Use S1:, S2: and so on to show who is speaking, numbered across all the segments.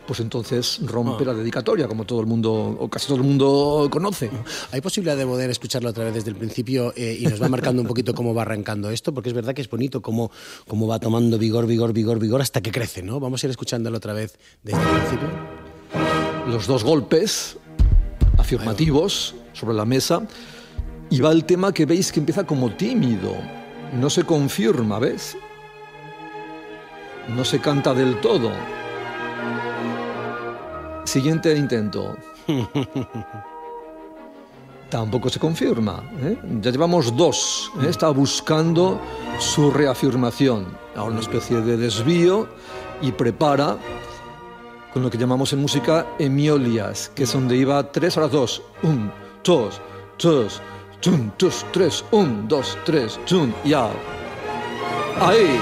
S1: pues entonces rompe la dedicatoria, como todo el mundo, o casi todo el mundo conoce.
S2: ¿Hay posibilidad de poder escucharlo otra vez desde el principio y nos va marcando un poquito cómo va arrancando esto? Porque es verdad que es bonito cómo va tomando vigor hasta que crece, ¿no? Vamos a ir escuchándolo otra vez desde el principio.
S1: Los dos golpes afirmativos sobre la mesa, y va el tema que veis que empieza como tímido, no se confirma, ¿ves? No se canta del todo. Siguiente intento. Tampoco se confirma, ¿eh? Ya llevamos dos, ¿eh? Está buscando su reafirmación. Ahora una especie de desvío y prepara con lo que llamamos en música hemiolias, que es donde iba 3, ahora 2. 1, 2, 2, 1, 2, 3, 1, 2, 3, 1, ya. Ahí.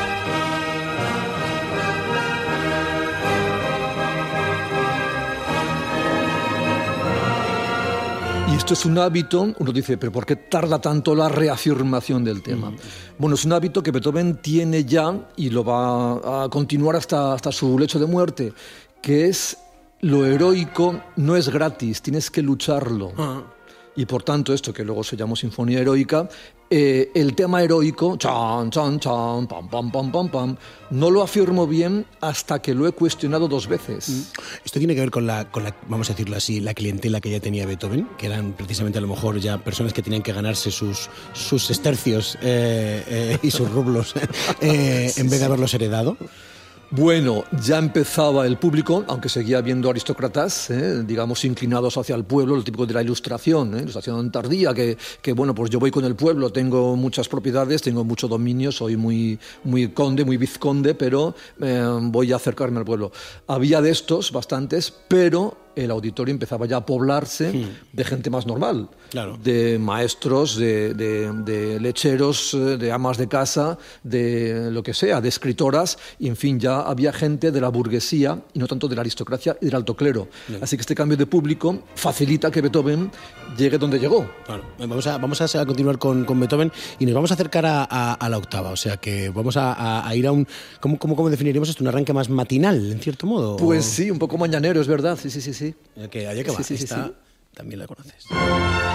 S1: Y esto es un hábito, uno dice, pero ¿por qué tarda tanto la reafirmación del tema? Bueno, es un hábito que Beethoven tiene ya y lo va a continuar hasta su lecho de muerte, que es lo heroico no es gratis, tienes que lucharlo. Y por tanto, esto que luego se llamó Sinfonía Heroica, el tema heroico, chan, chan, chan, pam, pam, pam, pam, pam, no lo afirmo bien hasta que lo he cuestionado 2 veces.
S2: Esto tiene que ver con la, vamos a decirlo así, la clientela que ya tenía Beethoven, que eran precisamente a lo mejor ya personas que tenían que ganarse sus sestercios y sus rublos en vez de haberlos heredado.
S1: Bueno, ya empezaba el público, aunque seguía habiendo aristócratas, digamos, inclinados hacia el pueblo, lo típico de la ilustración, ilustración tardía, que bueno, pues yo voy con el pueblo, tengo muchas propiedades, tengo mucho dominio, soy muy conde, muy vizconde, pero voy a acercarme al pueblo. Había de estos bastantes, pero el auditorio empezaba ya a poblarse de gente más normal,
S2: claro,
S1: de maestros, de lecheros, de amas de casa, de lo que sea, de escritoras, y en fin, ya había gente de la burguesía y no tanto de la aristocracia y del alto clero. Bien. Así que este cambio de público facilita que Beethoven llegue donde llegó.
S2: Claro. Vamos a continuar con Beethoven y nos vamos a acercar a la octava, o sea que vamos a ir a un... ¿Cómo definiríamos esto? ¿Un arranque más matinal, en cierto modo?
S1: Pues sí, un poco mañanero, es verdad, sí.
S2: Que allá que va,
S1: sí.
S2: También la conoces.